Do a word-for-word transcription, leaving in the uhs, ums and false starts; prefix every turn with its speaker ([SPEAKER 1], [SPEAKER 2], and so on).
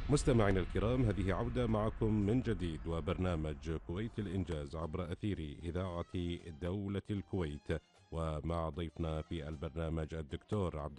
[SPEAKER 1] مستمعينا الكرام، هذه عودة معكم من جديد وبرنامج كويت الإنجاز عبر أثير إذاعة دولة الكويت، ومع ضيفنا في البرنامج الدكتور عبد